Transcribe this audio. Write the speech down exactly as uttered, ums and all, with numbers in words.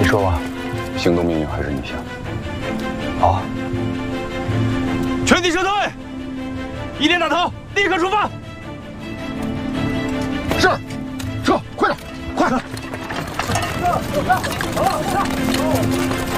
说吧， 行动命令还是你下。 好啊。 全体撤退，一连打头，立刻出发。 是，撤，快点，快！上，上，上，上！